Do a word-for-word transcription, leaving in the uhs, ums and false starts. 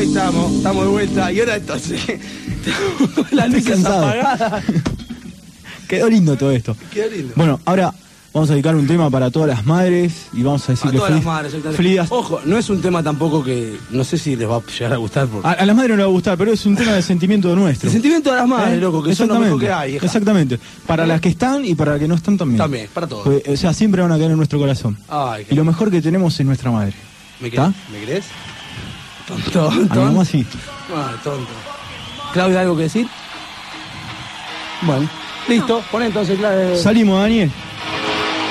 ahí estamos, estamos de vuelta. Y ahora entonces, las luces apagadas. Quedó lindo todo esto. Quedó lindo. Bueno, ahora vamos a dedicar un tema para todas las madres y vamos a decirle A todas feliz, las madres. feliz- Ojo, no es un tema tampoco que no sé si les va a llegar a gustar. Porque... A, a las madres no le va a gustar, pero es un tema de sentimiento nuestro. El sentimiento de las madres, ¿Eh? loco, que son lo mejor que hay. hija. Exactamente. Para las que están y para las que no están también. También, para todos. Pues, o sea, siempre van a quedar en nuestro corazón. Ay, Y lo mejor que tenemos es nuestra madre. ¿Me querés? ¿Está? ¿Me querés? Tonto, A mi tonto. mamá sí. Ah, tonto. ¿Claudia, algo que decir? Bueno, listo. Pon entonces, Claudia. Salimos, Daniel.